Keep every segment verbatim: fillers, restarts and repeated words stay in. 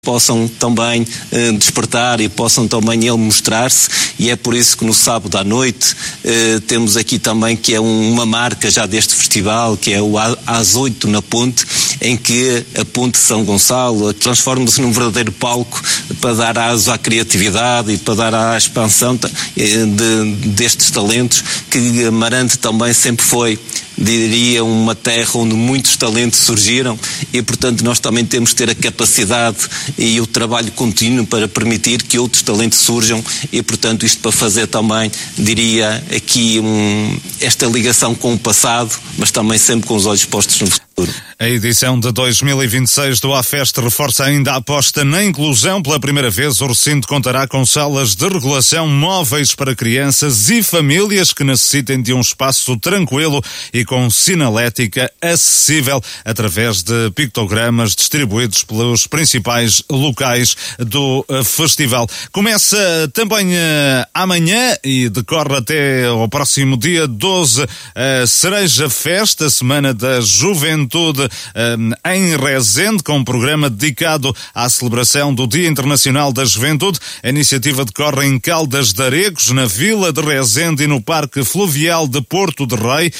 possam também eh, despertar e possam também ele mostrar-se, e é por isso que no sábado à noite eh, temos aqui também que é um, uma marca já deste festival, que é o às oito na Ponte, em que a Ponte São Gonçalo transforma-se num verdadeiro palco para dar aso à criatividade e para dar à expansão de, de, destes talentos, que Amarante também sempre foi, diria, uma terra onde muitos talentos surgiram, e portanto nós também temos que ter a capacidade e o trabalho contínuo para permitir que outros talentos surjam, e portanto isto para fazer também, diria, aqui um, esta ligação com o passado, mas também sempre com os olhos postos no futuro. A edição de dois mil e vinte e seis do AFest reforça ainda a aposta na inclusão. Pela primeira vez, o recinto contará com salas de regulação móveis para crianças e famílias que necessitem de um espaço tranquilo e com sinalética acessível através de pictogramas distribuídos pelos principais locais do festival. Começa também uh, amanhã e decorre até ao próximo dia doze a Cereja Fest, a Semana da Juventude em Rezende, com um programa dedicado à celebração do Dia Internacional da Juventude. A iniciativa decorre em Caldas de Aregos, na Vila de Rezende e no Parque Fluvial de Porto de Rei,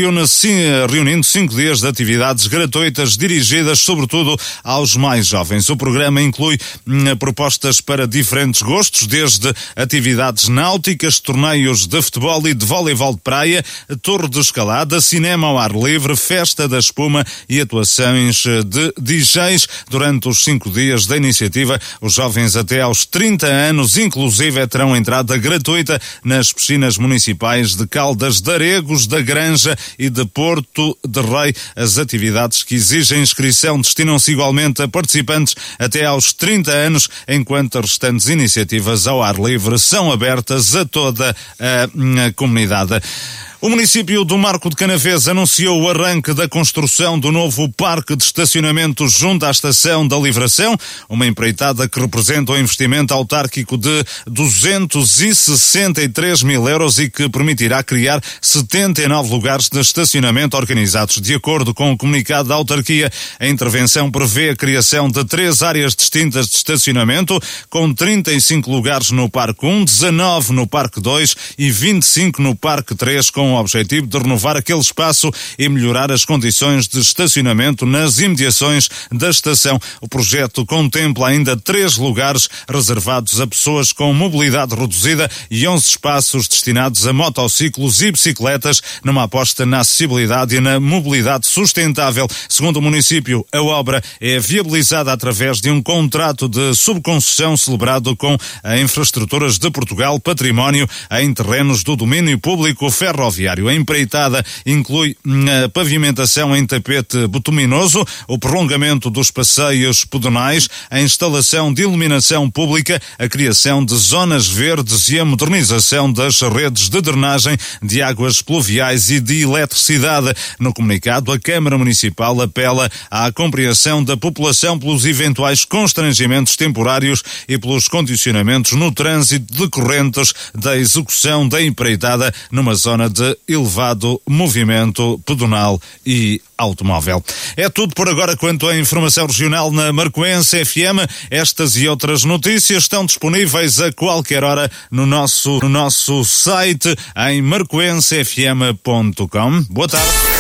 reunindo cinco dias de atividades gratuitas dirigidas sobretudo aos mais jovens. O programa inclui propostas para diferentes gostos, desde atividades náuticas, torneios de futebol e de voleibol de praia, torre de escalada, cinema ao ar livre, festa da espuma e atuações de D Js. Durante os cinco dias da iniciativa, os jovens até aos trinta anos, inclusive, terão entrada gratuita nas piscinas municipais de Caldas de Aregos, da Granja e de Porto de Rei. As atividades que exigem inscrição destinam-se igualmente a participantes até aos trinta anos, enquanto as restantes iniciativas ao ar livre são abertas a toda a, a comunidade. O município do Marco de Canavês anunciou o arranque da construção do novo parque de estacionamento junto à estação da Livração, uma empreitada que representa um investimento autárquico de duzentos e sessenta e três mil euros e que permitirá criar setenta e nove lugares de estacionamento organizados. De acordo com o comunicado da autarquia, a intervenção prevê a criação de três áreas distintas de estacionamento, com trinta e cinco lugares no Parque um, dezanove no Parque dois e vinte e cinco no Parque três, com o objetivo de renovar aquele espaço e melhorar as condições de estacionamento nas imediações da estação. O projeto contempla ainda três lugares reservados a pessoas com mobilidade reduzida e onze espaços destinados a motociclos e bicicletas, numa aposta na acessibilidade e na mobilidade sustentável. Segundo o município, a obra é viabilizada através de um contrato de subconcessão celebrado com a Infraestruturas de Portugal Património em terrenos do domínio público ferroviário. A empreitada inclui a pavimentação em tapete bituminoso, o prolongamento dos passeios pedonais, a instalação de iluminação pública, a criação de zonas verdes e a modernização das redes de drenagem de águas pluviais e de eletricidade. No comunicado, a Câmara Municipal apela à compreensão da população pelos eventuais constrangimentos temporários e pelos condicionamentos no trânsito decorrentes da execução da empreitada numa zona de elevado movimento pedonal e automóvel. É tudo por agora quanto à informação regional na Marcoense F M. Estas e outras notícias estão disponíveis a qualquer hora no nosso, no nosso site em marcoense f m ponto com. Boa tarde.